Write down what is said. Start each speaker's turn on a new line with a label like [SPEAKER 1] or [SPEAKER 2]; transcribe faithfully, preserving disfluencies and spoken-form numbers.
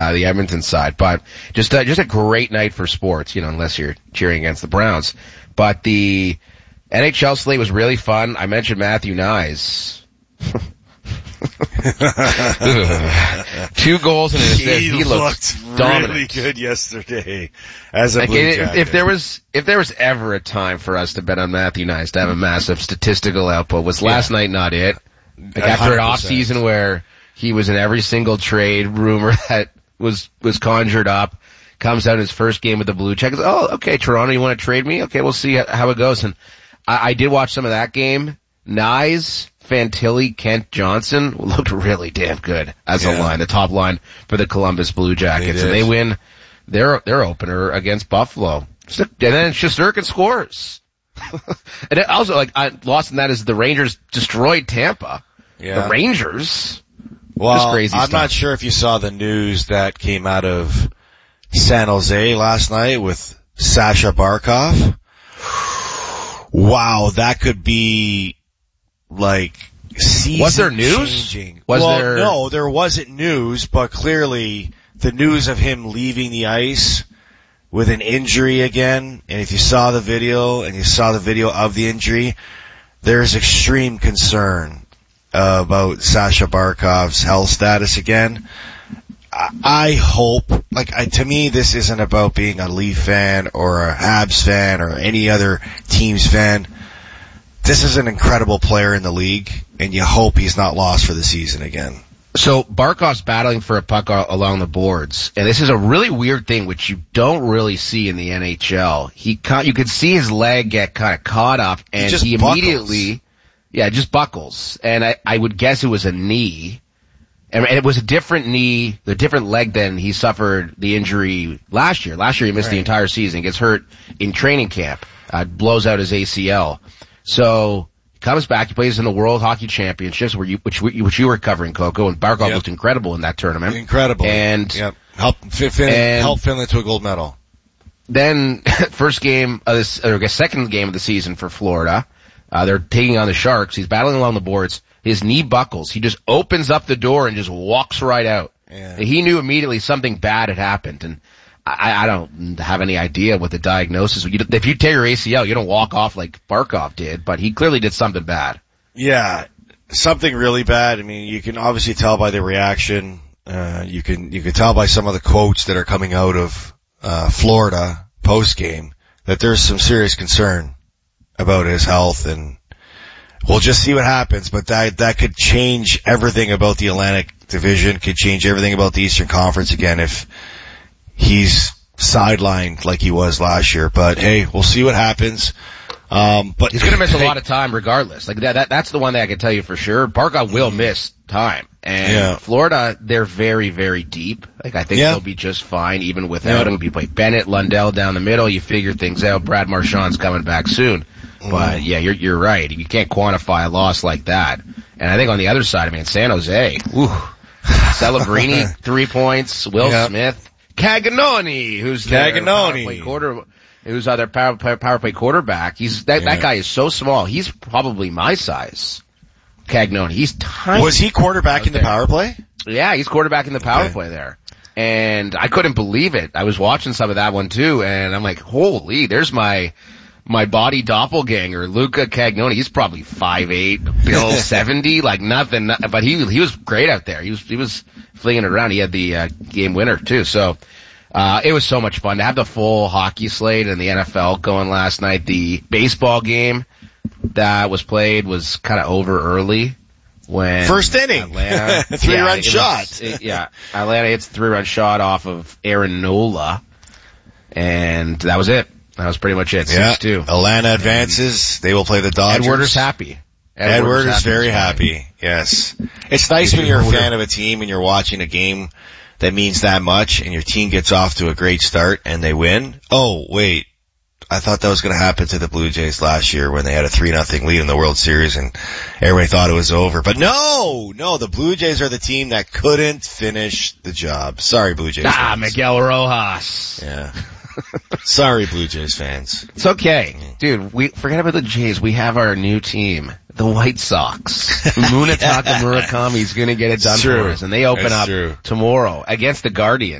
[SPEAKER 1] uh, the Edmonton side. But just uh, just a great night for sports, you know, unless you're cheering against the Browns. But the N H L slate was really fun. I mentioned Matthew Nyes. Two goals and an assist.
[SPEAKER 2] He,
[SPEAKER 1] he
[SPEAKER 2] looked
[SPEAKER 1] dominant.
[SPEAKER 2] Really good yesterday as a
[SPEAKER 1] like
[SPEAKER 2] Blue
[SPEAKER 1] if,
[SPEAKER 2] Jacket.
[SPEAKER 1] if there was if there was ever a time for us to bet on Matthew Nyes to have a massive statistical output, was last yeah. night not it? Like after an off season where he was in every single trade rumor that was was conjured up, comes out in his first game with the Blue Jackets. Oh, okay, Toronto, you want to trade me? Okay, we'll see how it goes. And I, I did watch some of that game. Nyes, Fantilli, Kent Johnson looked really damn good as yeah. a line, the top line for the Columbus Blue Jackets. They and they win their their opener against Buffalo. And then Shesterkin scores. And it also, like, I lost in that is the Rangers destroyed Tampa.
[SPEAKER 2] Yeah.
[SPEAKER 1] The Rangers.
[SPEAKER 2] Well,
[SPEAKER 1] crazy
[SPEAKER 2] I'm
[SPEAKER 1] stuff.
[SPEAKER 2] not sure if you saw the news that came out of San Jose last night with Sasha Barkov. Wow, that could be like season
[SPEAKER 1] Was there news?
[SPEAKER 2] changing.
[SPEAKER 1] Was
[SPEAKER 2] well,
[SPEAKER 1] there...
[SPEAKER 2] no, there wasn't news, but clearly the news of him leaving the ice with an injury again, and if you saw the video and you saw the video of the injury, there's extreme concern uh, about Sasha Barkov's health status again. I, I hope, like, I, to me, this isn't about being a Leaf fan or a Habs fan or any other team's fan. This is an incredible player in the league, and you hope he's not lost for the season again.
[SPEAKER 1] So Barkov's battling for a puck along the boards, and this is a really weird thing which you don't really see in the N H L. He caught, you could see his leg get kind of caught up, and he, he immediately, yeah, just buckles. And I, I would guess it was a knee, and, and it was a different knee, a different leg than he suffered the injury last year. Last year he missed right. the entire season, gets hurt in training camp, uh, blows out his A C L. So comes back, he plays in the World Hockey Championships, where you, which, which you were covering, Coco, and Barkov yep. looked incredible in that tournament.
[SPEAKER 2] Incredible.
[SPEAKER 1] And,
[SPEAKER 2] yep. helped Finland,
[SPEAKER 1] and
[SPEAKER 2] helped Finland to a gold medal.
[SPEAKER 1] Then, first game of this, or I guess second game of the season for Florida, uh, they're taking on the Sharks. He's battling along the boards. His knee buckles. He just opens up the door and just walks right out.
[SPEAKER 2] Yeah.
[SPEAKER 1] He knew immediately something bad had happened, and I, I don't have any idea what the diagnosis was. If you tear your A C L, you don't walk off like Barkov did, but he clearly did something bad.
[SPEAKER 2] Yeah, something really bad. I mean, you can obviously tell by the reaction. Uh, you can, you can tell by some of the quotes that are coming out of, uh, Florida post-game that there's some serious concern about his health, and we'll just see what happens, but that, that could change everything about the Atlantic Division, could change everything about the Eastern Conference again if he's sidelined like he was last year. But hey, we'll see what happens. Um, but
[SPEAKER 1] he's going to miss a lot of time regardless. Like that, that, that's the one thing I can tell you for sure. Barkov will miss time. And
[SPEAKER 2] yeah.
[SPEAKER 1] Florida, they're very, very deep. Like I think
[SPEAKER 2] yeah.
[SPEAKER 1] they'll be just fine even without
[SPEAKER 2] yeah.
[SPEAKER 1] him. You play Bennett, Lundell down the middle, you figure things out. Brad Marchand's coming back soon. Mm. But yeah, you're, you're right. You can't quantify a loss like that. And I think on the other side, I mean, San Jose, whew. Celebrini, three points, Will
[SPEAKER 2] yeah.
[SPEAKER 1] Smith. Caganoni, who's their power play quarter, who's their power, power play quarterback. He's that
[SPEAKER 2] yeah.
[SPEAKER 1] that guy is so small. He's probably my size. Cagnoni, he's tiny.
[SPEAKER 2] Was he quarterback in the power play?
[SPEAKER 1] Yeah, he's quarterback in the power
[SPEAKER 2] okay.
[SPEAKER 1] play there. And I couldn't believe it. I was watching some of that one too, and I'm like, holy, there's my my body doppelganger, Luca Cagnoni. He's probably five eight, Bill seventy, like nothing. But he he was great out there. He was he was flinging it around. He had the uh, game winner too. So uh it was so much fun to have the full hockey slate and the N F L going last night. The baseball game that was played was kind of over early when
[SPEAKER 2] first inning,
[SPEAKER 1] Atlanta
[SPEAKER 2] three
[SPEAKER 1] yeah,
[SPEAKER 2] run shot.
[SPEAKER 1] Was, it, yeah, Atlanta hits a three run shot off of Aaron Nola, and that was it. That was pretty much it.
[SPEAKER 2] Yeah.
[SPEAKER 1] six two.
[SPEAKER 2] Atlanta advances. And they will play the Dodgers.
[SPEAKER 1] Edward is happy.
[SPEAKER 2] Edward, Edward is happy very happy. Yes. It's nice when you're a fan of a team and you're watching a game that means that much and your team gets off to a great start and they win. Oh, wait. I thought that was going to happen to the Blue Jays last year when they had a three nothing lead in the World Series and everybody thought it was over. But no, no, the Blue Jays are the team that couldn't finish the job. Sorry, Blue Jays
[SPEAKER 1] Ah,
[SPEAKER 2] fans.
[SPEAKER 1] Miguel Rojas.
[SPEAKER 2] Yeah. Sorry, Blue Jays fans.
[SPEAKER 1] It's okay. Dude, we forget about the Jays. We have our new team, the White Sox. Munetaka Murakami's going to get it done for us, and they open
[SPEAKER 2] That's
[SPEAKER 1] up
[SPEAKER 2] true.
[SPEAKER 1] tomorrow against the Guardians.